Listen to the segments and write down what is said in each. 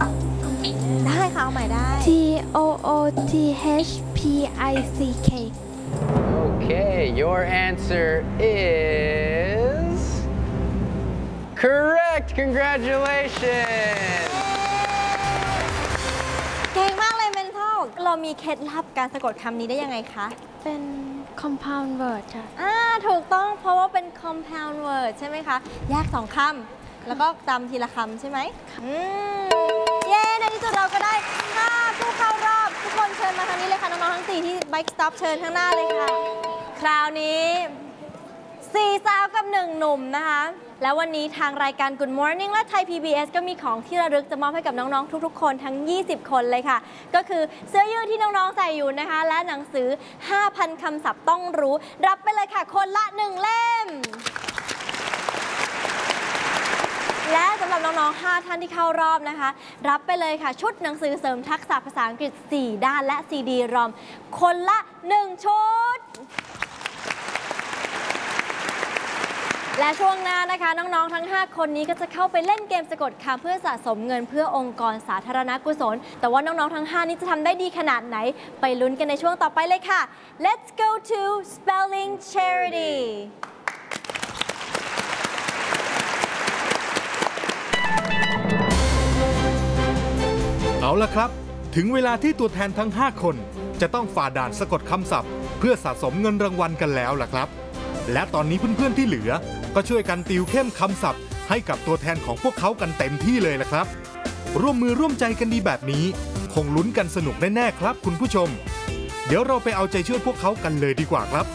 ได้ค่ะเอาใหม่ได้ TOOTHPICK Okay, your answer is correct. Congratulations. เก่งมากเลยเมนทัลเรามีเคล็ดลับการสะกดคำนี้ได้ยังไงคะเป็น compound word ค่ะถูกต้องเพราะว่าเป็น compound word ใช่ไหมคะ แยก2 คำ แล้วก็จำทีละคำใช่ไหมเย้ ในที่สุดเราก็ได้5ผู้เข้ารอบ ทุกคนเชิญมาทางนี้เลยค่ะ น้องๆทั้ง 4 ที่ Bike Stop เชิญข้างหน้าเลยค่ะ คราวนี้ 4 สาวกับ 1 หนุ่มนะคะ แล้ววันนี้ทางรายการ Good Morning และ Thai PBS ก็มีของที่ระลึกจะมอบให้กับน้องๆทุกๆคนทั้ง 20 คนเลยค่ะ ก็คือเสื้อยืดที่น้องๆใส่อยู่นะคะ และหนังสือ 5,000 คำศัพท์ต้องรู้ รับไปเลยค่ะคนละ 1 เล่ม และสำหรับน้องๆ 5 ท่านที่เข้ารอบนะคะ รับไปเลยค่ะชุดหนังสือเสริมทักษะภาษาอังกฤษ 4 ด้านและ CD ROM คนละ 1 ชุด และช่วงหน้านะคะน้องๆทั้ง 5 คนนี้ก็จะเข้าไปเล่นเกมสะกดคำเพื่อสะสมเงินเพื่อองค์กรสาธารณกุศล แต่ว่าน้องๆทั้ง 5 นี้จะทำได้ดีขนาดไหน ไปลุ้นกันในช่วงต่อไปเลยค่ะ Let's go to Spelling Charity เอาละครับถึงเวลาที่ตัวแทนทั้ง 5 คนจะต้องฝ่าด่านสะกดคำศัพท์เพื่อสะสมเงินรางวัลกันแล้วล่ะครับและตอนนี้เพื่อนๆที่เหลือก็ช่วยกันติวเข้มคำศัพท์ให้กับตัวแทนของพวกเขากันเต็มที่เลยล่ะครับร่วมมือร่วมใจกันดีแบบนี้คงลุ้นกันสนุกแน่ๆครับคุณผู้ชมเดี๋ยวเราไปเอาใจช่วยพวกเขากันเลยดีกว่าครับ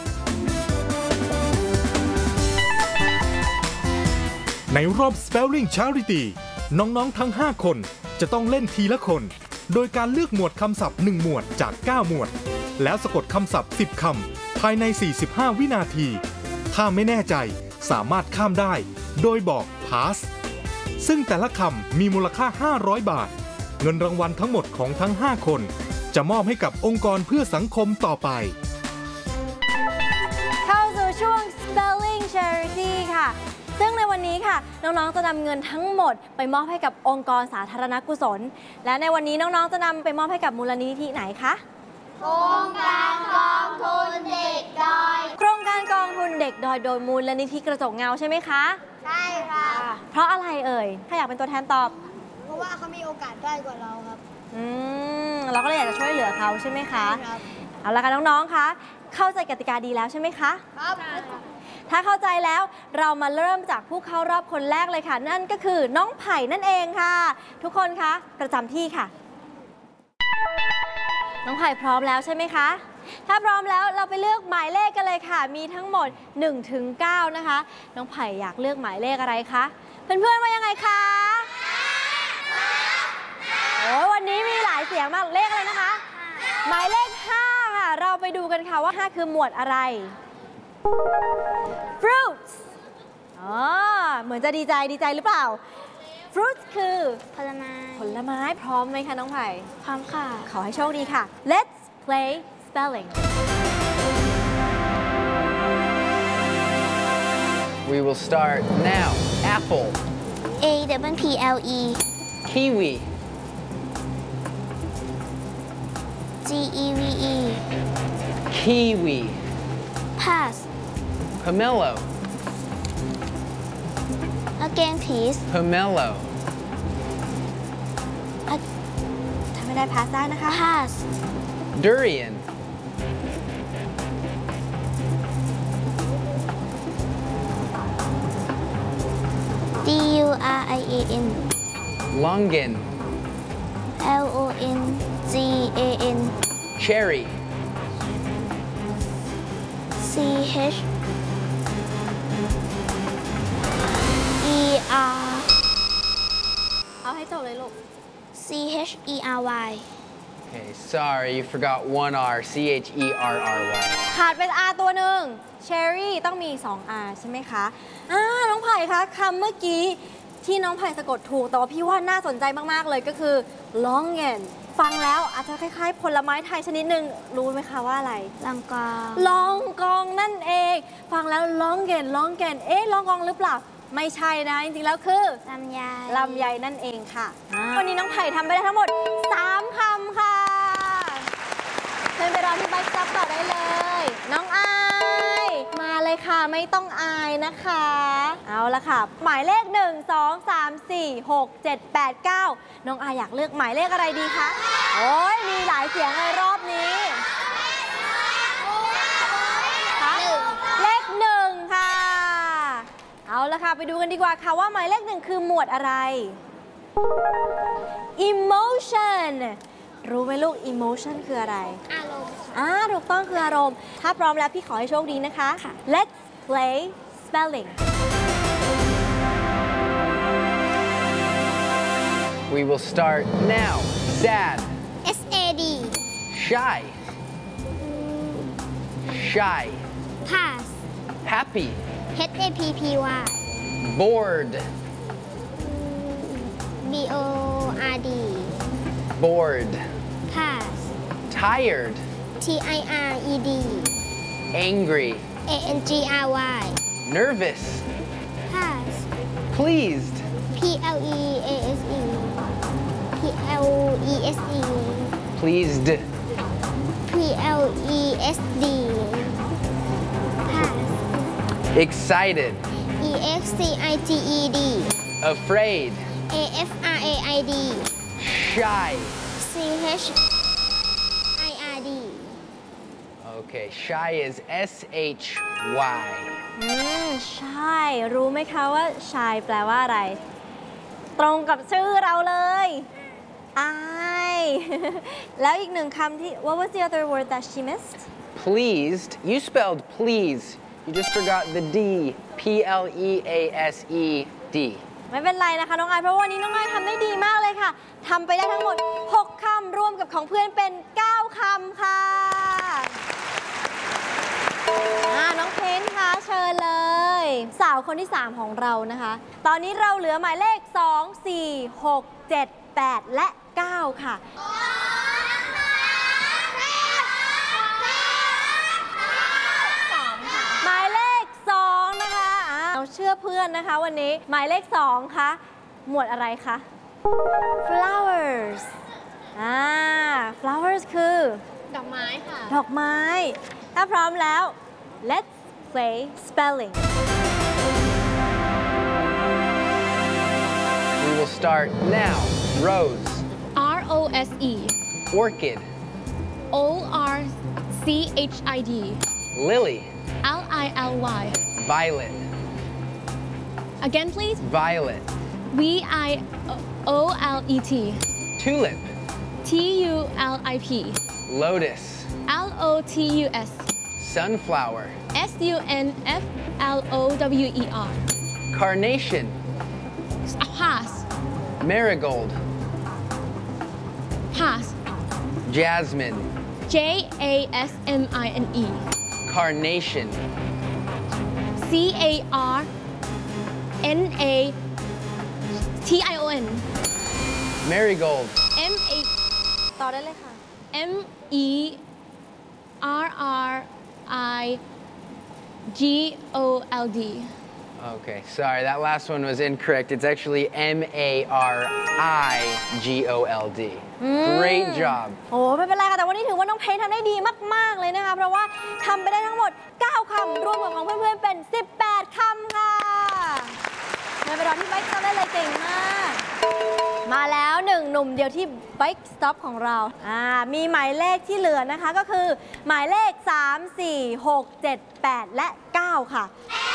ในรอบ Spelling Charity น้องๆทั้ง 5 คนจะต้องเล่นทีละคนโดยการเลือกหมวดคำศัพท์1หมวดจาก9หมวดแล้วสะกดคำศัพท์10คำภายใน45วินาทีถ้าไม่แน่ใจสามารถข้ามได้โดยบอก pass ซึ่งแต่ละคำมีมูลค่า500 บาทเงินรางวัลทั้งหมดของทั้ง 5 คนจะมอบให้กับองค์กรเพื่อสังคมต่อไปเข้าสู่ช่วง Spelling Charity ค่ะซึ่งในวันนี้ค่ะน้องๆจะนำเงินทั้งหมดไปมอบให้กับองค์กรสาธารณกุศลและในวันนี้น้องๆจะนำไปมอบให้กับมูลนิธิไหนคะโครงการกองทุนเด็กดอยโครงการกองทุนเด็กดอยโดยมูลนิธิกระจกเงาใช่ไหมคะใช่ค่ะเพราะอะไรเอ่ยถ้าอยากเป็นตัวแทนตอบเพราะว่าเขามีโอกาสได้กว่าเราครับเราก็เลยอยากจะช่วยเหลือเขาใช่ไหมคะครับเอาละค่ะน้องๆคะเข้าใจกติกาดีแล้วใช่ไหมคะครับถ้าเข้าใจแล้วเรามาเริ่มจากผู้เข้ารอบคนแรกเลยค่ะนั่นก็คือน้องไผ่นั่นเองค่ะทุกคนคะประจำที่ค่ะน้องไผ่พร้อมแล้วใช่ไหมคะถ้าพร้อมแล้วเราไปเลือกหมายเลขกันเลยค่ะมีทั้งหมด1 ถึง 9นะคะน้องไผ่อยากเลือกหมายเลขอะไรคะเพื่อนๆว่ายังไงคะโอ้วันนี้มีหลายเสียงมากเลขอะไรนะคะหมายเลข5ค่ะเราไปดูกันค่ะว่า5คือหมวดอะไรfruits เหมือนจะดีใจหรือเปล่า fruits คือผลไม้พร้อมไหมคะน้องไผ่พร้อมค่ะขอให้โชคดีค่ะ let's play spelling We will start now. Apple. APPLE Kiwi. GEVE Kiwi. pass Pomelo. again please Pomelo. ถ้าไม่ได้ pass ได้นะคะ pass Durian. DURIAN Longan. LONGAN Cherry. CHERRY เอาให้จบเลยลูก CHERY Okay, sorry, you forgot one R. CHERRY. ขาดเป็น R ตัวหนึ่ง cherry ต้องมี2 R ใช่ไหมคะน้องไผ่คะคำเมื่อกี้ที่น้องไผ่สะกดถูกแต่ว่าพี่ว่าน่าสนใจมากๆเลยก็คือ longan ฟังแล้วอาจจะคล้ายๆผลไม้ไทยชนิดหนึ่งรู้ไหมคะว่าอะไรลองกองลองกองนั่นเองฟังแล้ว longan ลองกองหรือเปล่าไม่ใช่นะจริงๆแล้วคือลำไยนั่นเองค่ะวันนี้น้องไผ่ทำไปได้ทั้งหมด 3 คำค่ะเชิญไปรอที่ไบค์สต็อปต่อได้เลย น้องอายมาเลยค่ะไม่ต้องอายนะคะ เอาละค่ะ หมายเลข 1 2 3 4 6 7 8 9 น้องอายอยากเลือกหมายเลขอะไรดีคะ โอ้ยมีหลายเสียงในรอบนี้คะเลข 1 ค่ะ เอาละค่ะ ไปดูกันดีกว่าค่ะว่าหมายเลข 1 คือหมวดอะไร emotion รู้ไหมลูก emotion คืออะไรอารมณ์ถูกต้องคืออารมณ์ ถ้าพร้อมแล้วพี่ขอให้โชคดีนะคะ Let's play spelling We will start now. Sad, SAD shy, shy, pass happy, HAPPY bored, BORD bored, pass tired, TIRED angry, ANGRY nervous, pass pleased, PLEASE pleased, PLESD pass excited, EXCITED afraid, AFRAID shy. CHIRD Okay, shy is SHY. ใช่ รู้ไหมคะว่า shy แปลว่าอะไร ตรงกับชื่อเราเลยอาย แล้วอีกหนึ่งคำที่ What was the other word that she missed? Pleased. You spelled please. You just forgot the D. PLEASED. ไม่เป็นไรนะคะน้องอายเพราะวันนี้น้องอายทำได้ดีมากเลยค่ะทำไปได้ทั้งหมด 6 คำรวมกับของเพื่อนเป็น 9 คำค่ะน้องเพนคะเชิญเลย สาวคนที่ 3 ของเรานะคะ ตอนนี้เราเหลือหมายเลข 2 4 6 7 8 และ 9 ค่ะ หมายเลข 2 นะคะเราเชื่อเพื่อนนะคะวันนี้หมายเลข 2 คะหมวดอะไรคะ flowers flowers คือดอกไม้ค่ะดอกไม้ ถ้าพร้อมแล้ว let's play spelling We will start now. Rose, ROSE orchid, ORCHID lily, LILY violet, Again please violet, VIOLET tulip, TULIP lotus, LOTUS sunflower, SUNFLOWER carnation, Pass marigold, Pass jasmine, JASMINE carnation, CARNATION marigold, MA ต่อได้เลยค่ะ MERRIGOLD Okay, sorry, that last one was incorrect. It's actually MARIGOLD. Great job. โอ้ไม่เป็นไรค่ะ แต่วันนี้ถือว่าน้องเพนทำได้ดีมาก ๆ เลยนะคะ เพราะว่าทำไปได้ทั้งหมด 9 คำ รวมกับของเพื่อน ๆ เป็น 18 คำค่ะเดินไปรอที่ไบค์สต็อปได้เลยเก่งมาก มาแล้วหนึ่งหนุ่มเดียวที่ไบค์สต็อปของเรา มีหมายเลขที่เหลือนะคะ ก็คือหมายเลข 3 4 6 7 8 และ 9 ค่ะ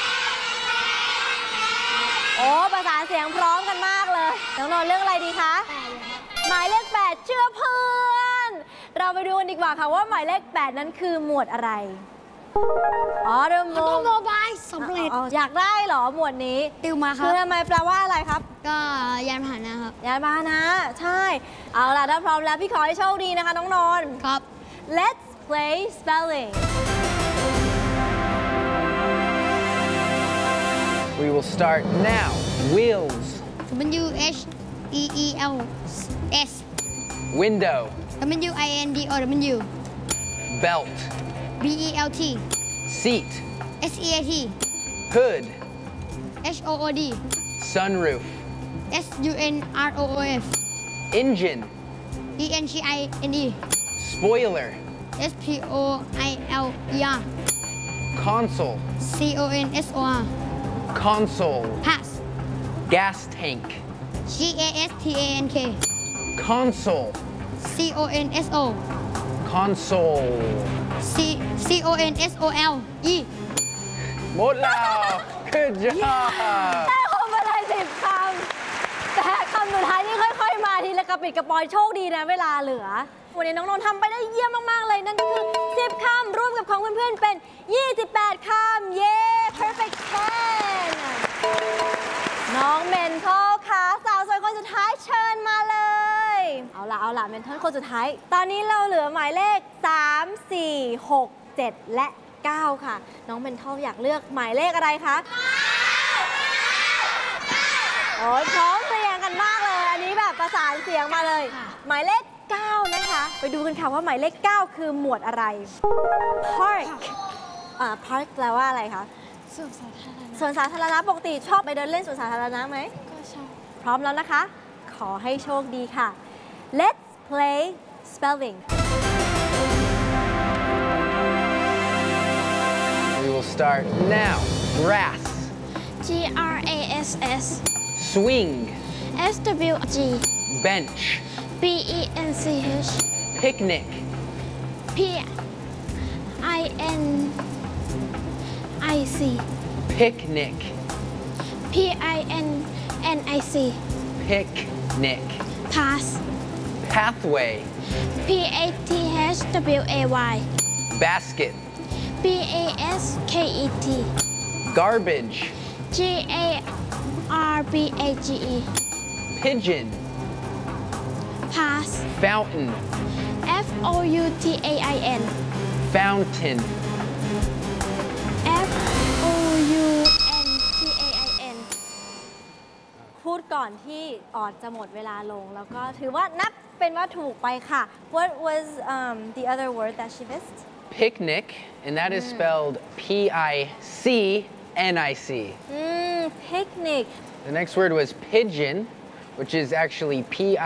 โอ้ประสานเสียงพร้อมกันมากเลย น้องนนท์เลือกอะไรดีคะ หมายเลข 8 เชื่อเพื่อน เราไปดูกันดีกว่าค่ะว่าหมายเลข 8 นั้นคือหมวดอะไร อ๋อเริ่มออโตโมบายสำเร็จอยากได้เหรอหมวดนี้ติวมาครัคืบอทำไมแปลว่าอะไรครับก็ยานพาหนะครับยานพาหนะใช่ เอาล่ะถ้าพร้อมแล้วพี่ขอให้โชคดีนะคะน้องนนท์ครับ Let's play spelling We will start now. Wheels, WHEELS window, WINDOW belt, BELT seat, SEAT hood, HOOD sunroof, SUNROOF Engine. ENGINE. Spoiler. SPOILER. Console. CONSOR. Console. Pass. Gas tank. GASTANK. Console. CONSO. Console. CONSOLE. หมดแล้ว Good job ได้ครบไปเลย10 คำ แต่คำสุดท้ายนี่ค่อยๆ มาทีละกระปิดกระปอยโชคดีนะเวลาเหลือ วันนี้น้องๆทำไปได้เยี่ยมมากๆเลย นั่นก็คือ 10 คำร่วมกับของเพื่อนๆ เป็น 28 คำ เย้ perfect 10 น้องเมนทอลค่ะสาวสวยคนสุดท้ายเชิญมาเลย เอาล่ะเมนทอลคนสุดท้าย ตอนนี้เราเหลือหมายเลข 3 4 6 7 และ 9 ค่ะ น้องเมนทอลอยากเลือกหมายเลขอะไรคะ โอ้ยพร้อมเพรียงกันมากเลย อันนี้แบบประสานเสียงมาเลย หมายเลข 9 นะคะ ไปดูกันค่ะว่าหมายเลข 9 คือหมวดอะไร Park Park แปลว่าอะไรคะส่วนสาธารณะสวนสาธารณะปกติชอบไปเดินเล่นสวนสาธารณะไหมก็ชอบพร้อมแล้วนะคะ ขอให้โชคดีค่ะ Let's play spelling We will start now. Grass. GRASS Swing. SWG Bench. BENCH Picnic. PINIC Picnic. PINNIC Picnic. Pass Pathway. PATHWAY Basket. BASKET Garbage. GARBAGE Pigeon. Pass Fountain. FOUTAIN Fountain. FOUNTAIN พูดก่อนที่ออดจะหมดเวลาลง แล้วก็ถือว่านับเป็นว่าถูกไปค่ะ What was the other word that she missed? Picnic, and that is spelled PICNIC. Picnic The next word was pigeon, which is actually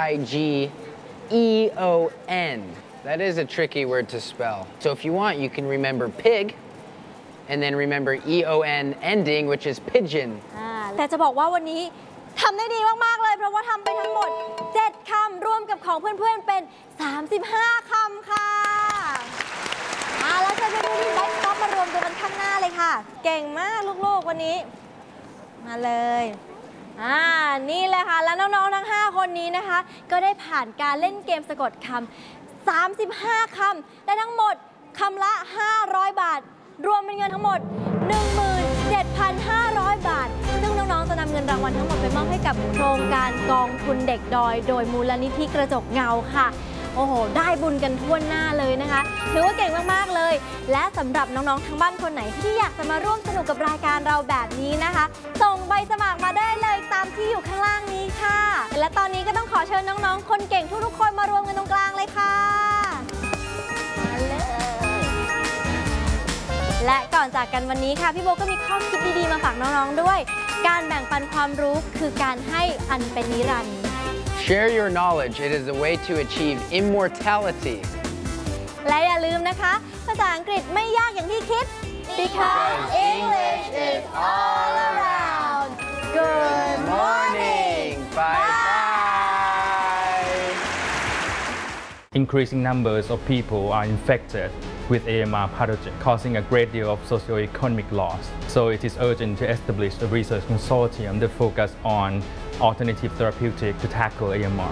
PIGEON. That is a tricky word to spell. So if you want, you can remember pig, and then remember EON ending, which is pigeon. แต่จะบอกว่าวันนี้ทำได้ดีมากๆเลย เพราะว่าทำไปทั้งหมด 7 คำรวมกับของเพื่อนๆ เป็น 35 คำค่ะ แล้วจะไปดูที่ไลฟ์สต็อปมารวมตัวกันข้างหน้าเลยค่ะ เก่งมากลูกๆวันนี้ มาเลย นี่เลยค่ะ แล้วน้องๆ ทั้ง 5 คนนี้นะคะ ก็ได้ผ่านการเล่นเกมสะกดคำ 35 คำ ได้ทั้งหมดคำละ 500 บาท รวมเป็นเงินทั้งหมด 17,500 บาท ซึ่งน้องๆ จะนำเงินรางวัลทั้งหมดไปมอบให้กับโครงการกองทุนเด็กดอย โดยมูลนิธิกระจกเงาค่ะ โอ้โห ได้บุญกันทั่วหน้าเลยนะคะถือว่าเก่งมากๆเลย และสำหรับน้องๆ ทางบ้านคนไหนที่อยากจะมาร่วมสนุกกับรายการเราแบบนี้นะคะ ส่งใบสมัครมาได้เลยตามที่อยู่ข้างล่างนี้ค่ะ และตอนนี้ก็ต้องขอเชิญน้องๆ คนเก่งทุกๆ คนมารวมกันตรงกลางเลยค่ะ มาเลย และก่อนจากกันวันนี้ค่ะพี่โบก็มีข้อคิดดีๆมาฝากน้องๆ ด้วย การแบ่งปันความรู้คือการให้อันเป็นนิรันดร์ Share your knowledge. It is a way to achieve immortality. และอย่าลืมนะคะ ภาษาอังกฤษไม่ยากอย่างที่คิด because English is all around Good morning Bye bye. Increasing numbers of people are infected with AMR pathogen, causing a great deal of socioeconomic loss. So it is urgent to establish a research consortium that focus on alternative therapeutic to tackle AMR.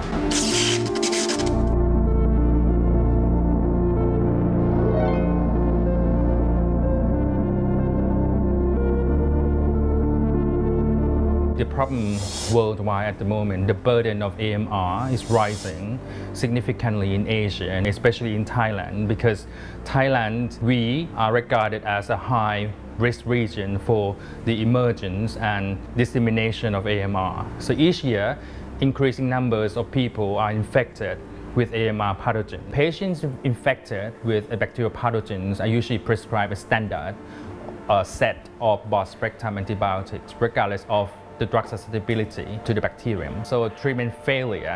The problem worldwide at the moment, the burden of AMR is rising significantly in Asia and especially in Thailand because Thailand, we are regarded as a high risk region for the emergence and dissemination of AMR. So each year, increasing numbers of people are infected with AMR pathogen. Patients infected with bacterial pathogens are usually prescribed a standard set of broad-spectrum antibiotics regardless of the drug susceptibility to the bacterium. So treatment failure